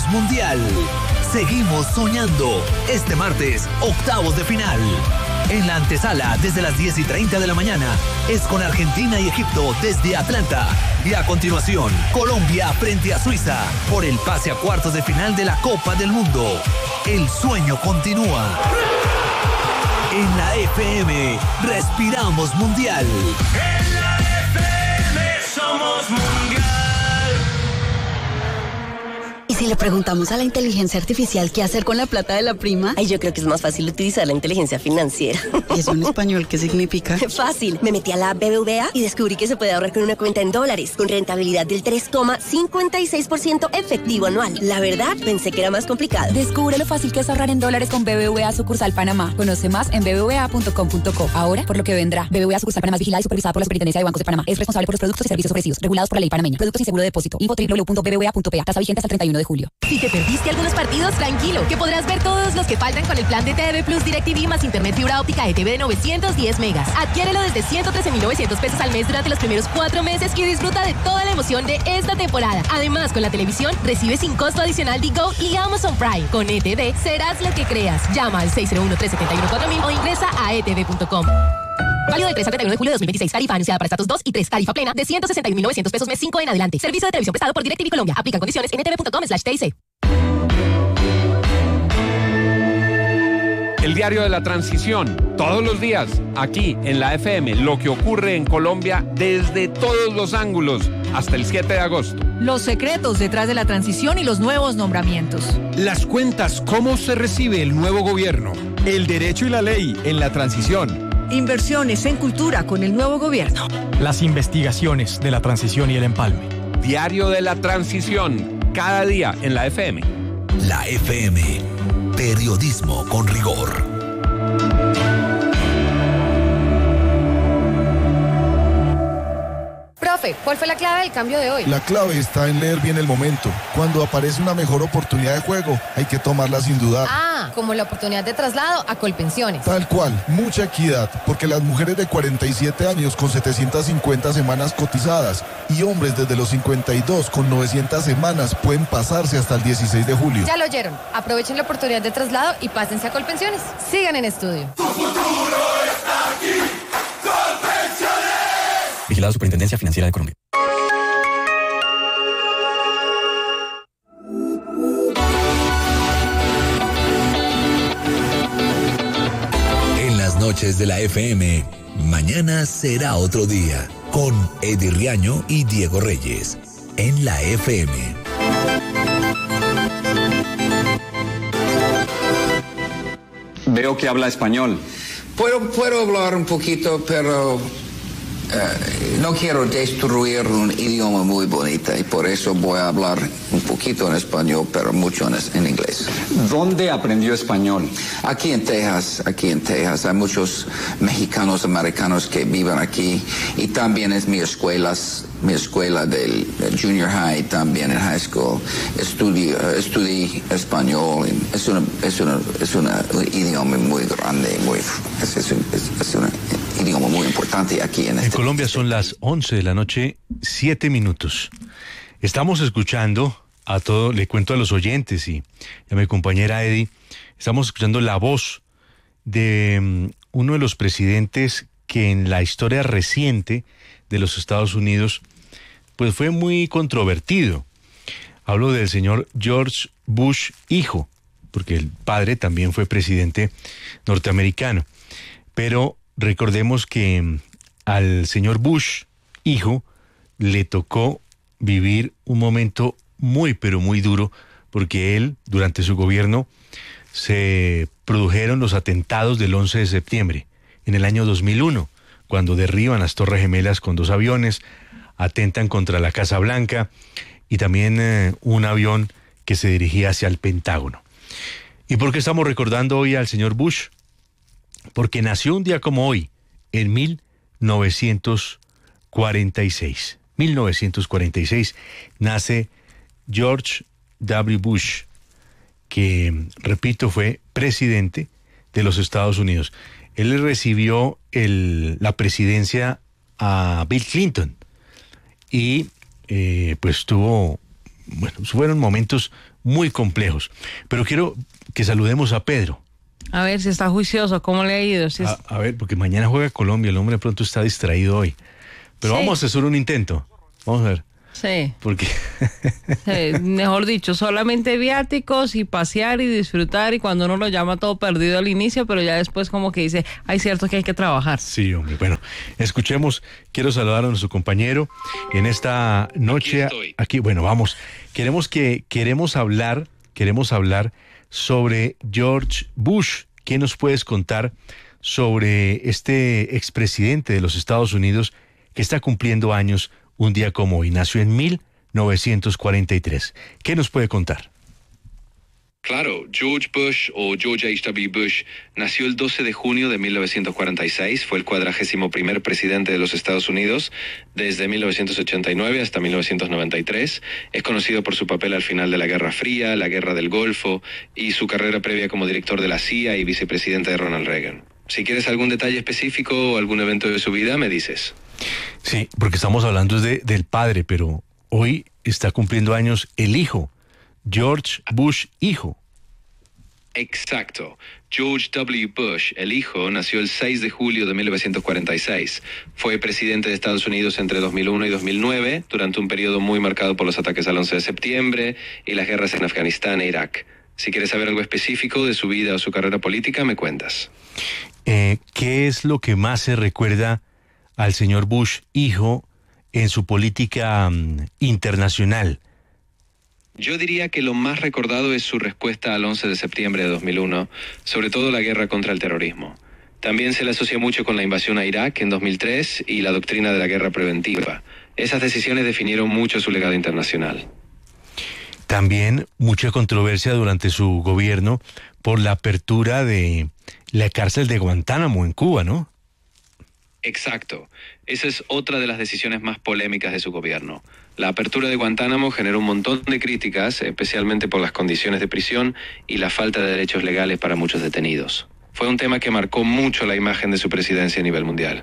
Mundial. Seguimos soñando. Este martes, octavos de final. En la antesala, desde las 10:30 de la mañana, es con Argentina y Egipto desde Atlanta. Y a continuación, Colombia frente a Suiza por el pase a cuartos de final de la Copa del Mundo. El sueño continúa. En la FM, respiramos Mundial. En la FM somos Mundial. ¿Y si le preguntamos a la inteligencia artificial qué hacer con la plata de la prima? Ay, yo creo que es más fácil utilizar la inteligencia financiera. ¿Y eso en español qué significa? Fácil. Me metí a la BBVA y descubrí que se puede ahorrar con una cuenta en dólares, con rentabilidad del 3,56% efectivo anual. La verdad, pensé que era más complicado. Descubre lo fácil que es ahorrar en dólares con BBVA Sucursal Panamá. Conoce más en bbva.com.co. Ahora, por lo que vendrá. BBVA Sucursal Panamá es vigilada y supervisada por la Superintendencia de Bancos de Panamá. Es responsable por los productos y servicios ofrecidos, regulados por la ley panameña. Productos sin seguro de depósito. Info www.bbva.pa. Tasa vigente hasta el 31 de julio. Si te perdiste algunos partidos, tranquilo, que podrás ver todos los que faltan con el plan de TV Plus DirecTV más internet fibra óptica ETV de 910 megas. Adquiérelo desde 113,900 pesos al mes durante los primeros 4 meses y disfruta de toda la emoción de esta temporada. Además, con la televisión, recibe sin costo adicional Digo y Amazon Prime. Con ETV, serás lo que creas. Llama al 601-371-4000 o ingresa a etv.com. Válido del 3 al 31 de julio de 2026. Tarifa anunciada para estatus 2 y 3. Tarifa plena de 161,900 pesos mes 5 en adelante. Servicio de televisión prestado por DirecTV Colombia. Aplican condiciones en etv.com/TIC. El diario de la transición, todos los días, aquí en la FM, lo que ocurre en Colombia desde todos los ángulos, hasta el 7 de agosto. Los secretos detrás de la transición y los nuevos nombramientos. Las cuentas, cómo se recibe el nuevo gobierno. El derecho y la ley en la transición. Inversiones en cultura con el nuevo gobierno. Las investigaciones de la transición y el empalme. Diario de la transición, cada día en la FM. La FM, periodismo con rigor. Profe, ¿cuál fue la clave del cambio de hoy? La clave está en leer bien el momento. Cuando aparece una mejor oportunidad de juego, hay que tomarla sin dudar. Ah, como la oportunidad de traslado a Colpensiones. Tal cual, mucha equidad, porque las mujeres de 47 años con 750 semanas cotizadas y hombres desde los 52 con 900 semanas pueden pasarse hasta el 16 de julio. Ya lo oyeron. Aprovechen la oportunidad de traslado y pásense a Colpensiones. Sigan en estudio. Tu futuro está aquí. Colpensiones. Vigilada Superintendencia Financiera de Colombia. En las noches de la FM, mañana será otro día, con Eddie Riaño y Diego Reyes, en la FM. Veo que habla español. Puedo hablar un poquito, pero no quiero destruir un idioma muy bonito y por eso voy a hablar un poquito en español, pero mucho en inglés. ¿Dónde aprendió español? Aquí en Texas. Hay muchos mexicanos, americanos que viven aquí y también es mi escuela del junior high, también en high school. Estudié español. Es un idioma muy grande, es un idioma muy importante aquí en Colombia son las 11 de la noche, 7 minutos. Estamos escuchando a todo, le cuento a los oyentes y a mi compañera Eddie, estamos escuchando la voz de uno de los presidentes que en la historia reciente de los Estados Unidos pues fue muy controvertido. Hablo del señor George Bush hijo, porque el padre también fue presidente norteamericano. Pero recordemos que al señor Bush hijo le tocó vivir un momento muy pero muy duro, porque él, durante su gobierno, se produjeron los atentados del 11 de septiembre, en el año 2001, cuando derriban las Torres Gemelas con 2 aviones, atentan contra la Casa Blanca y también un avión que se dirigía hacia el Pentágono. ¿Y por qué estamos recordando hoy al señor Bush? Porque nació un día como hoy, en 1946. 1946 nace George W. Bush, que, repito, fue presidente de los Estados Unidos. Él le recibió la presidencia a Bill Clinton y pues fueron momentos muy complejos. Pero quiero que saludemos a Pedro. A ver si está juicioso, ¿cómo le ha ido? A ver, porque mañana juega Colombia, el hombre de pronto está distraído hoy. Pero Sí. vamos a hacer un intento. Vamos a ver. Sí. Porque Mejor dicho, solamente viáticos y pasear y disfrutar, y cuando uno lo llama todo perdido al inicio, pero ya después como que dice, hay cierto que hay que trabajar. Sí, hombre. Bueno, escuchemos. Quiero saludar a nuestro compañero en esta noche. Aquí, bueno, vamos. Queremos hablar sobre George Bush. ¿Qué nos puedes contar sobre este expresidente de los Estados Unidos que está cumpliendo años un día como hoy? Nació en 1943. ¿Qué nos puede contar? Claro, George Bush o George H.W. Bush nació el 12 de junio de 1946, fue el 41º presidente de los Estados Unidos desde 1989 hasta 1993. Es conocido por su papel al final de la Guerra Fría, la Guerra del Golfo y su carrera previa como director de la CIA y vicepresidente de Ronald Reagan. Si quieres algún detalle específico o algún evento de su vida, me dices. Sí, porque estamos hablando del padre, pero hoy está cumpliendo años el hijo, George Bush hijo. Exacto. George W. Bush, el hijo, nació el 6 de julio de 1946. Fue presidente de Estados Unidos entre 2001 y 2009, durante un periodo muy marcado por los ataques al 11 de septiembre y las guerras en Afganistán e Irak. Si quieres saber algo específico de su vida o su carrera política, me cuentas. ¿Qué es lo que más se recuerda al señor Bush hijo en su política internacional? Yo diría que lo más recordado es su respuesta al 11 de septiembre de 2001, sobre todo la guerra contra el terrorismo. También se le asocia mucho con la invasión a Irak en 2003 y la doctrina de la guerra preventiva. Esas decisiones definieron mucho su legado internacional. También mucha controversia durante su gobierno por la apertura de la cárcel de Guantánamo en Cuba, ¿no? Exacto. Esa es otra de las decisiones más polémicas de su gobierno. La apertura de Guantánamo generó un montón de críticas, especialmente por las condiciones de prisión y la falta de derechos legales para muchos detenidos. Fue un tema que marcó mucho la imagen de su presidencia a nivel mundial.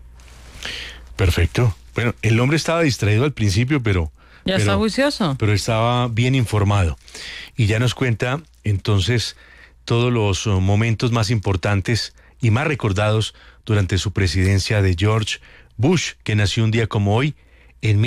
Perfecto. Bueno, el hombre estaba distraído al principio, pero está juicioso. Pero estaba bien informado. Y ya nos cuenta, entonces, todos los momentos más importantes y más recordados durante su presidencia de George Bush, que nació un día como hoy, en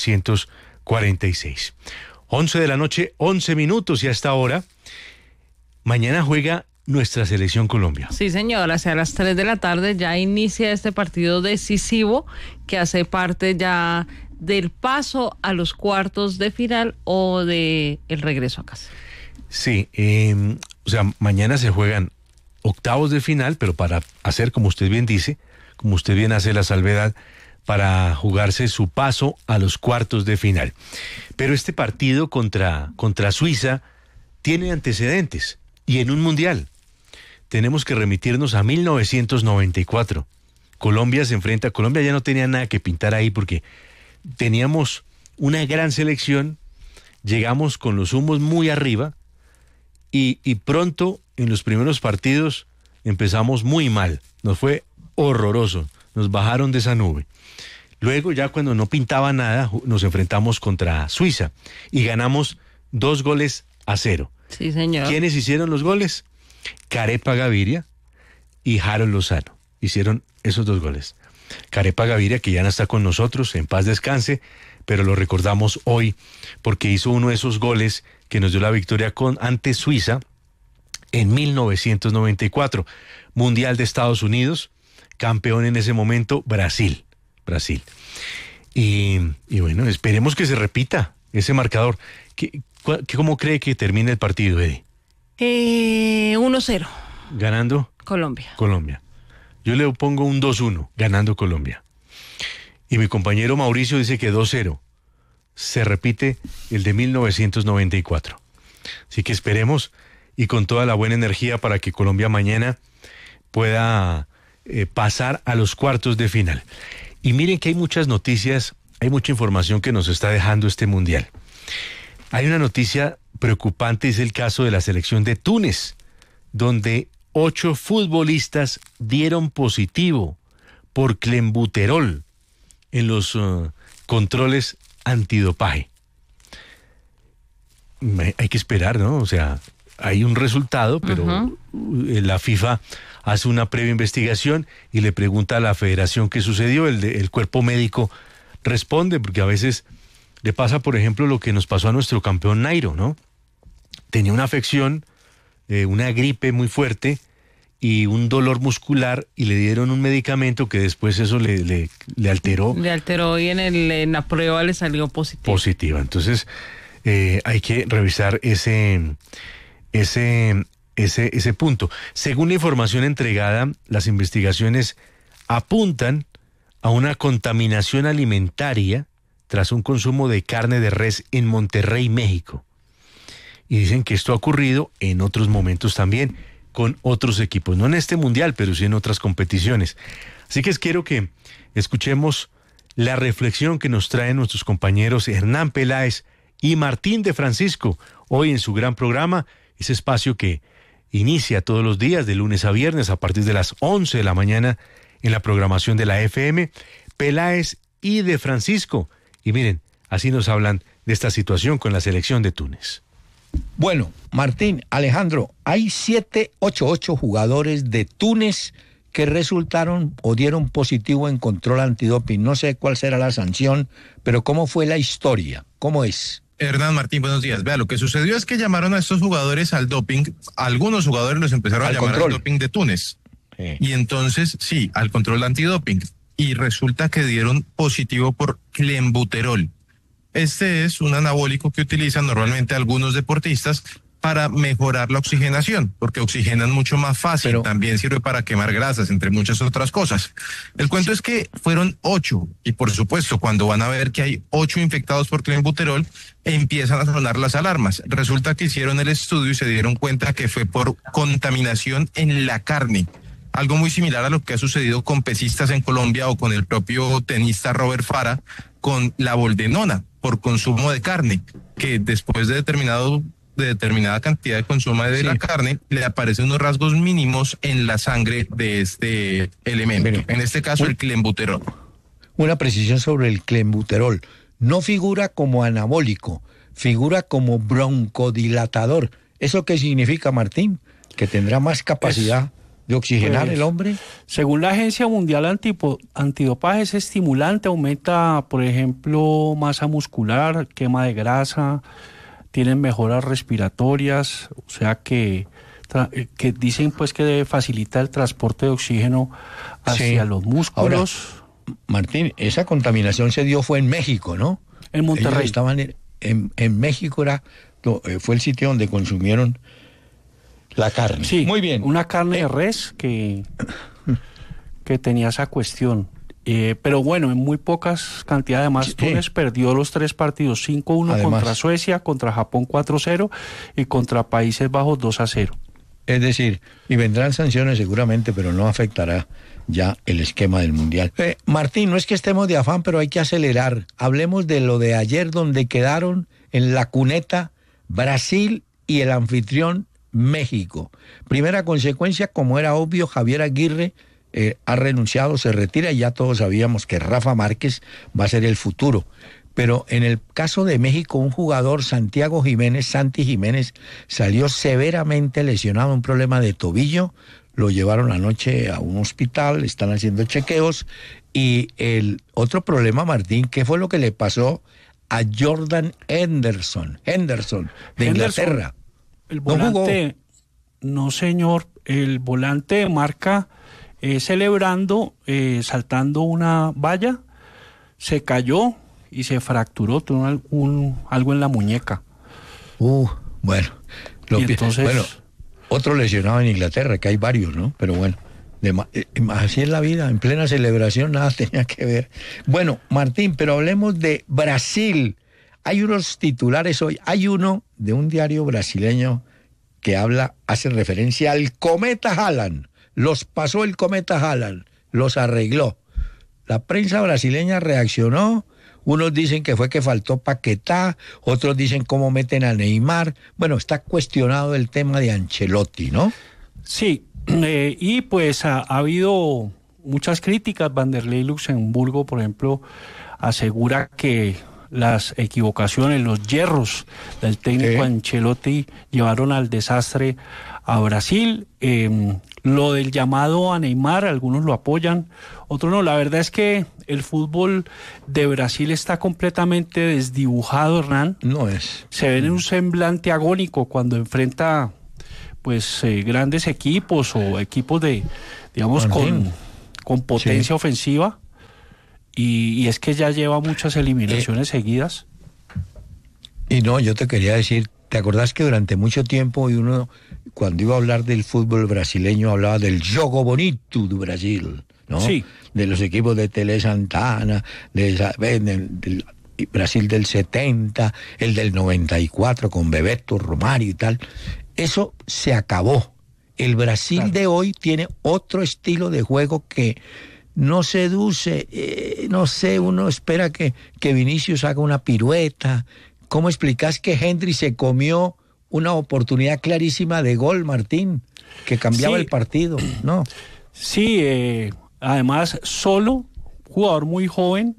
1946. 11 de la noche, 11 minutos, y hasta ahora, mañana juega nuestra selección Colombia. Sí, señora, hacia las 3 de la tarde ya inicia este partido decisivo que hace parte ya del paso a los cuartos de final o de el regreso a casa. Sí, o sea, mañana se juegan octavos de final, pero para hacer, como usted bien dice, como usted bien hace la salvedad, para jugarse su paso a los cuartos de final. Pero este partido contra Suiza tiene antecedentes, y en un mundial. Tenemos que remitirnos a 1994. Colombia ya no tenía nada que pintar ahí porque teníamos una gran selección, llegamos con los humos muy arriba y pronto en los primeros partidos empezamos muy mal, nos fue horroroso, nos bajaron de esa nube. Luego ya cuando no pintaba nada nos enfrentamos contra Suiza y ganamos 2-0. Sí, señor. ¿Quiénes hicieron los goles? Carepa Gaviria y Harold Lozano hicieron esos 2 goles. Carepa Gaviria, que ya no está con nosotros, en paz descanse, pero lo recordamos hoy porque hizo uno de esos goles que nos dio la victoria ante Suiza en 1994. Mundial de Estados Unidos, campeón en ese momento Brasil. Y bueno, esperemos que se repita ese marcador. ¿Cómo cree que termina el partido, Eddie? 1-0. ¿Ganando? Colombia. Yo le pongo un 2-1, ganando Colombia. Y mi compañero Mauricio dice que 2-0. Se repite el de 1994. Así que esperemos y con toda la buena energía para que Colombia mañana pueda pasar a los cuartos de final. Y miren que hay muchas noticias, hay mucha información que nos está dejando este mundial. Hay una noticia preocupante, es el caso de la selección de Túnez, donde 8 futbolistas dieron positivo por clenbuterol en los controles antidopaje. hay que esperar, ¿no? O sea, hay un resultado, pero la FIFA hace una previa investigación y le pregunta a la federación qué sucedió. El cuerpo médico responde, porque a veces le pasa, por ejemplo, lo que nos pasó a nuestro campeón Nairo, ¿no? Tenía una afección, una gripe muy fuerte y un dolor muscular, y le dieron un medicamento que después eso le alteró. Le alteró y en la prueba le salió positivo. Positiva. Entonces, hay que revisar ese punto. Según la información entregada, las investigaciones apuntan a una contaminación alimentaria tras un consumo de carne de res en Monterrey, México. Y dicen que esto ha ocurrido en otros momentos también, con otros equipos, no en este mundial, pero sí en otras competiciones. Así que quiero que escuchemos la reflexión que nos traen nuestros compañeros Hernán Peláez y Martín de Francisco, hoy en su gran programa, ese espacio que inicia todos los días, de lunes a viernes, a partir de las 11 de la mañana, en la programación de la FM, Peláez y de Francisco. Y miren, así nos hablan de esta situación con la selección de Túnez. Bueno, Martín, Alejandro, hay 8 jugadores de Túnez que resultaron o dieron positivo en control antidoping. No sé cuál será la sanción, pero ¿cómo fue la historia? ¿Cómo es? Hernán, Martín, buenos días. Vea, lo que sucedió es que llamaron a estos jugadores al doping. Algunos jugadores los empezaron a llamar al doping de Túnez. Sí. Y entonces, sí, al control antidoping. Y resulta que dieron positivo por clenbuterol. Este es un anabólico que utilizan normalmente algunos deportistas para mejorar la oxigenación, porque oxigenan mucho más fácil. Pero también sirve para quemar grasas, entre muchas otras cosas. El cuento es que fueron 8, y por supuesto, cuando van a ver que hay 8 infectados por clenbuterol, empiezan a sonar las alarmas. Resulta que hicieron el estudio y se dieron cuenta que fue por contaminación en la carne. Algo muy similar a lo que ha sucedido con pesistas en Colombia o con el propio tenista Robert Farah con la boldenona por consumo de carne, que después de determinada cantidad de consumo de la carne, le aparecen unos rasgos mínimos en la sangre de este elemento. En este caso, el clenbuterol. Una precisión sobre el clenbuterol. No figura como anabólico, figura como broncodilatador. ¿Eso qué significa, Martín? ¿Que tendrá más capacidad de oxigenar el hombre? Según la Agencia Mundial Antidopaje, es estimulante, aumenta, por ejemplo, masa muscular, quema de grasa, tienen mejoras respiratorias, o sea que dicen pues que facilita el transporte de oxígeno hacia los músculos. Ahora, Martín, esa contaminación fue en México, ¿no? En Monterrey. Ellos estaban en México, fue el sitio donde consumieron la carne. Sí, muy bien. Una carne de res que tenía esa cuestión. Pero bueno, en muy pocas cantidades. Además, Túnez perdió los 3 partidos, 5-1 contra Suecia, contra Japón 4-0 y contra Países Bajos 2-0. Es decir, y vendrán sanciones seguramente, pero no afectará ya el esquema del Mundial. Martín, no es que estemos de afán, pero hay que acelerar. Hablemos de lo de ayer, donde quedaron en la cuneta Brasil y el anfitrión México. Primera consecuencia, como era obvio, Javier Aguirre ha renunciado, se retira, y ya todos sabíamos que Rafa Márquez va a ser el futuro. Pero en el caso de México, un jugador, Santi Jiménez, salió severamente lesionado, un problema de tobillo, lo llevaron anoche a un hospital, están haciendo chequeos. Y el otro problema, Martín, ¿qué fue lo que le pasó a Jordan Henderson de Inglaterra? El volante, no señor, el volante marca celebrando, saltando una valla, se cayó y se fracturó, tuvo algo en la muñeca. Bueno, otro lesionado en Inglaterra, que hay varios, ¿no? Pero bueno, así es la vida, en plena celebración nada tenía que ver. Bueno, Martín, pero hablemos de Brasil. Hay unos titulares hoy, hay uno de un diario brasileño que hace referencia al cometa Haaland. Los pasó el cometa Haaland, los arregló. La prensa brasileña reaccionó, unos dicen que fue que faltó Paquetá, otros dicen cómo meten a Neymar. Bueno, está cuestionado el tema de Ancelotti, ¿no? Sí, y pues ha habido muchas críticas. Vanderlei Luxemburgo, por ejemplo, asegura que las equivocaciones, los yerros del técnico Ancelotti llevaron al desastre a Brasil. Lo del llamado a Neymar, algunos lo apoyan, otros no. La verdad es que el fútbol de Brasil está completamente desdibujado, Hernán. No es. Se ve en un semblante agónico cuando enfrenta pues grandes equipos o equipos de, digamos, con potencia ofensiva. Y es que ya lleva muchas eliminaciones seguidas. Y no, yo te quería decir, ¿te acordás que durante mucho tiempo uno, cuando iba a hablar del fútbol brasileño, hablaba del jogo bonito de Brasil, ¿no? Sí. De los equipos de Tele Santana, del Brasil del 70, el del 94 con Bebeto, Romário y tal. Eso se acabó. El Brasil de hoy tiene otro estilo de juego que no seduce, no sé, uno espera que Vinicius haga una pirueta. ¿Cómo explicás que Henry se comió una oportunidad clarísima de gol, Martín, que cambiaba el partido, ¿no? Sí, además solo, jugador muy joven,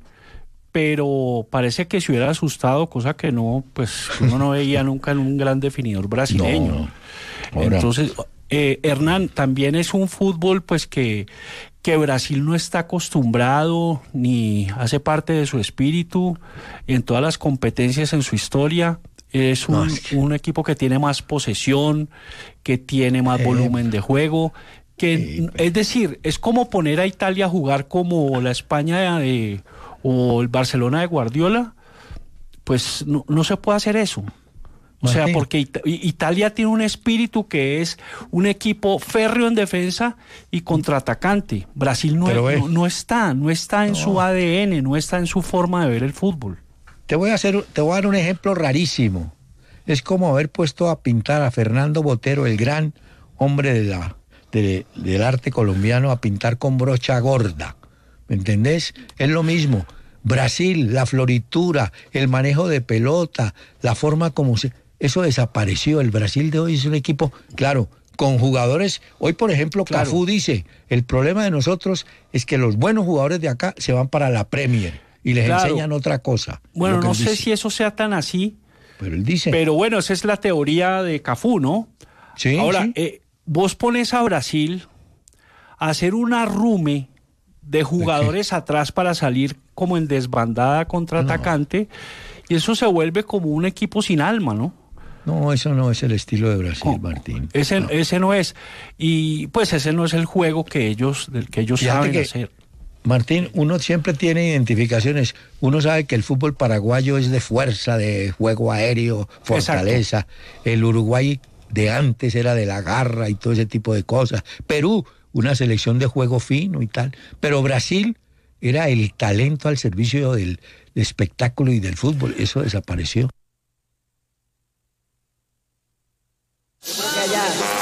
pero parece que se hubiera asustado, cosa que no, pues uno no veía nunca en un gran definidor brasileño. No. Entonces, Hernán, también es un fútbol pues que Brasil no está acostumbrado ni hace parte de su espíritu en todas las competencias en su historia. Es un equipo que tiene más posesión, que tiene más volumen de juego, es decir, es como poner a Italia a jugar como la España o el Barcelona de Guardiola. Pues no se puede hacer eso. O sea, porque Italia tiene un espíritu que es un equipo férreo en defensa y contraatacante. Brasil no está en su ADN, no está en su forma de ver el fútbol. Te voy a dar un ejemplo rarísimo. Es como haber puesto a pintar a Fernando Botero, el gran hombre del arte colombiano, a pintar con brocha gorda. ¿Me entendés? Es lo mismo. Brasil, la floritura, el manejo de pelota, la forma como eso desapareció. El Brasil de hoy es un equipo, claro, con jugadores. Hoy, por ejemplo, Cafú dice, el problema de nosotros es que los buenos jugadores de acá se van para la Premier y les enseñan otra cosa. Bueno, no sé si eso sea tan así. Pero él dice. Pero bueno, esa es la teoría de Cafú, ¿no? Sí. Ahora, vos pones a Brasil a hacer un arrume de jugadores atrás para salir como en desbandada contraatacante, y eso se vuelve como un equipo sin alma, ¿no? No, eso no es el estilo de Brasil, Martín. Ese no es. Y pues ese no es el juego que ellos saben hacer. Martín, uno siempre tiene identificaciones. Uno sabe que el fútbol paraguayo es de fuerza, de juego aéreo, fortaleza. Exacto. El Uruguay de antes era de la garra y todo ese tipo de cosas. Perú, una selección de juego fino y tal. Pero Brasil era el talento al servicio del espectáculo y del fútbol. Eso desapareció. Ya.